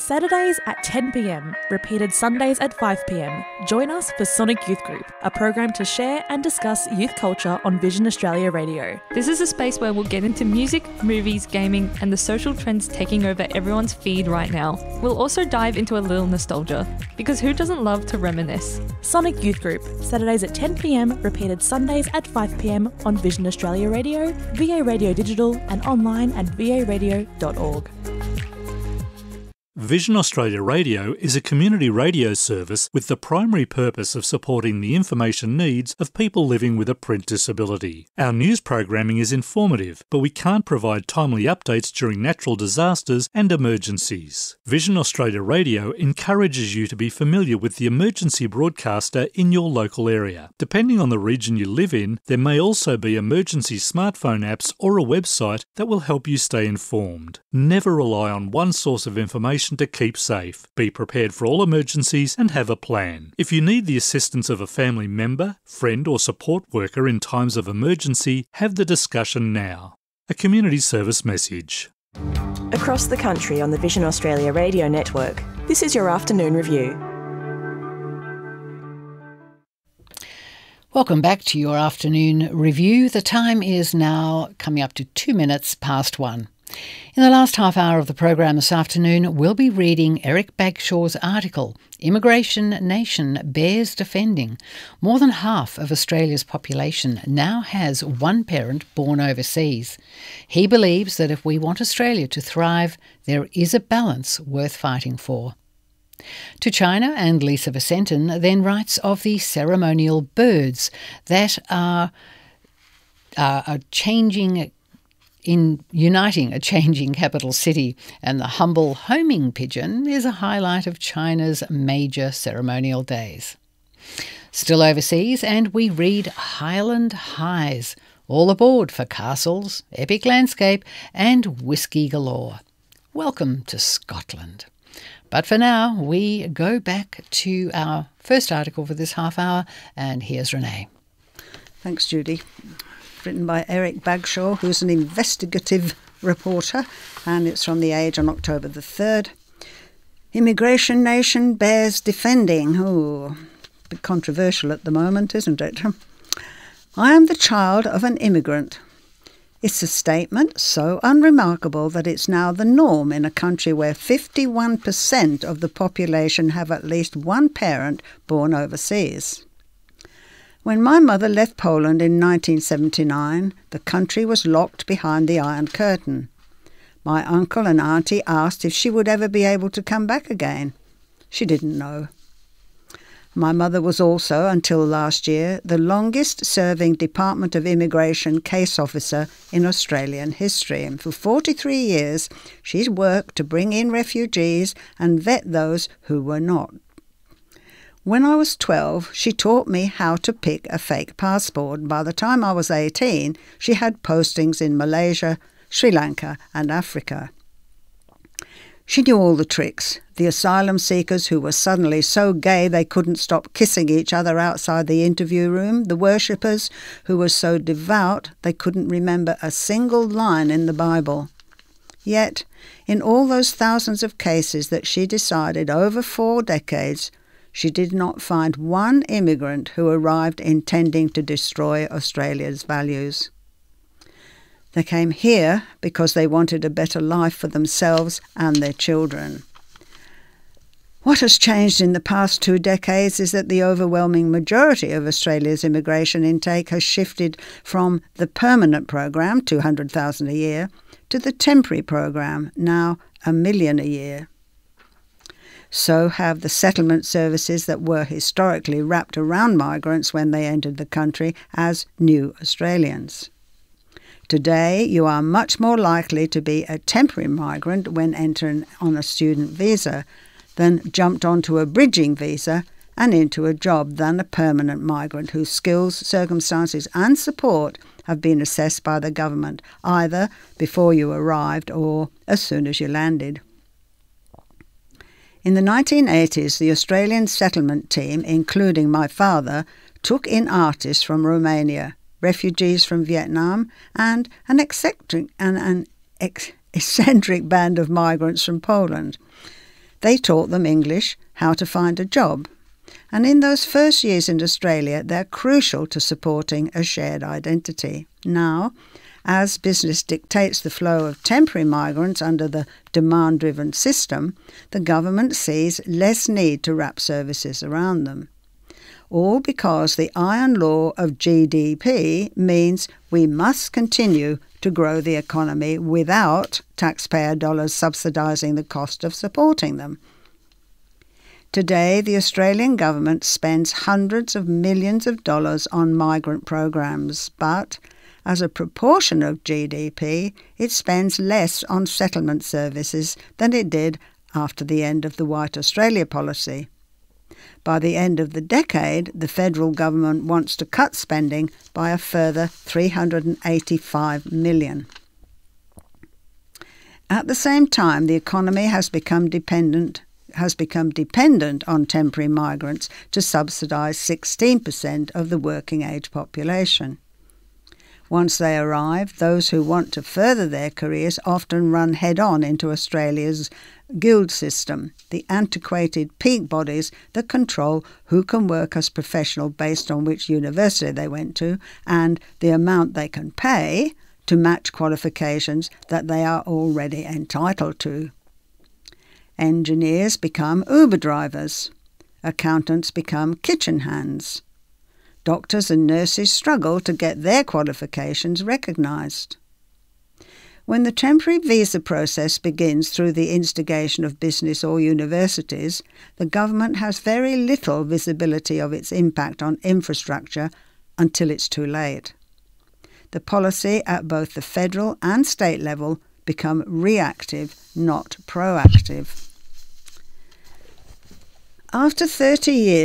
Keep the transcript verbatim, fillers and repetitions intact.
Saturdays at ten p m, repeated Sundays at five p m. Join us for Sonic Youth Group, a program to share and discuss youth culture on Vision Australia Radio. This is a space where we'll get into music, movies, gaming, and the social trends taking over everyone's feed right now. We'll also dive into a little nostalgia, because who doesn't love to reminisce? Sonic Youth Group, Saturdays at ten p m, repeated Sundays at five p m on Vision Australia Radio, V A Radio Digital, and online at v a radio dot org. Vision Australia Radio is a community radio service with the primary purpose of supporting the information needs of people living with a print disability. Our news programming is informative, but we can't provide timely updates during natural disasters and emergencies. Vision Australia Radio encourages you to be familiar with the emergency broadcaster in your local area. Depending on the region you live in, there may also be emergency smartphone apps or a website that will help you stay informed. Never rely on one source of information to keep safe. Be prepared for all emergencies and have a plan. If you need the assistance of a family member, friend or support worker in times of emergency, have the discussion now. A community service message. Across the country on the Vision Australia Radio Network, this is your afternoon review. Welcome back to your afternoon review. The time is now coming up to two minutes past one. In the last half hour of the program this afternoon, we'll be reading Eric Bagshaw's article, Immigration Nation Bears Defending. More than half of Australia's population now has one parent born overseas. He believes that if we want Australia to thrive, there is a balance worth fighting for. To China, and Lisa Vicentin then writes of the ceremonial birds that are, are, are changing in uniting a changing capital city, and the humble homing pigeon is a highlight of China's major ceremonial days. Still overseas, and we read Highland Highs, all aboard for castles, epic landscape and whisky galore. Welcome to Scotland. But for now, we go back to our first article for this half hour, and here's Renee. Thanks, Judy. Written by Eric Bagshaw, who's an investigative reporter, and it's from The Age on October the third. Immigration Nation Bears Defending. Ooh, a bit controversial at the moment, isn't it? I am the child of an immigrant. It's a statement so unremarkable that it's now the norm in a country where fifty-one percent of the population have at least one parent born overseas. When my mother left Poland in nineteen seventy-nine, the country was locked behind the Iron Curtain. My uncle and auntie asked if she would ever be able to come back again. She didn't know. My mother was also, until last year, the longest-serving Department of Immigration case officer in Australian history, and for forty-three years she's worked to bring in refugees and vet those who were not. When I was twelve, she taught me how to pick a fake passport. By the time I was eighteen, she had postings in Malaysia, Sri Lanka and Africa. She knew all the tricks. The asylum seekers who were suddenly so gay they couldn't stop kissing each other outside the interview room. The worshippers who were so devout they couldn't remember a single line in the Bible. Yet, in all those thousands of cases that she decided over four decades, she did not find one immigrant who arrived intending to destroy Australia's values. They came here because they wanted a better life for themselves and their children. What has changed in the past two decades is that the overwhelming majority of Australia's immigration intake has shifted from the permanent program, two hundred thousand a year, to the temporary program, now a million a year. So have the settlement services that were historically wrapped around migrants when they entered the country as new Australians. Today, you are much more likely to be a temporary migrant when entering on a student visa than jumped onto a bridging visa and into a job than a permanent migrant whose skills, circumstances and support have been assessed by the government, either before you arrived or as soon as you landed. In the nineteen eighties, the Australian settlement team, including my father, took in artists from Romania, refugees from Vietnam, and an eccentric, an, an ex- eccentric band of migrants from Poland. They taught them English, how to find a job. And in those first years in Australia, they're crucial to supporting a shared identity. Now, as business dictates the flow of temporary migrants under the demand-driven system, the government sees less need to wrap services around them. All because the iron law of G D P means we must continue to grow the economy without taxpayer dollars subsidising the cost of supporting them. Today, the Australian government spends hundreds of millions of dollars on migrant programs, but as a proportion of G D P, it spends less on settlement services than it did after the end of the White Australia policy. By the end of the decade, the federal government wants to cut spending by a further three hundred eighty-five million dollars. At the same time, the economy has become dependent has become dependent on temporary migrants to subsidise sixteen percent of the working-age population. Once they arrive, those who want to further their careers often run head-on into Australia's guild system, the antiquated peak bodies that control who can work as professional based on which university they went to and the amount they can pay to match qualifications that they are already entitled to. Engineers become Uber drivers. Accountants become kitchen hands. Doctors and nurses struggle to get their qualifications recognised. When the temporary visa process begins through the instigation of business or universities, the government has very little visibility of its impact on infrastructure until it's too late. The policy at both the federal and state level become reactive, not proactive. After thirty years,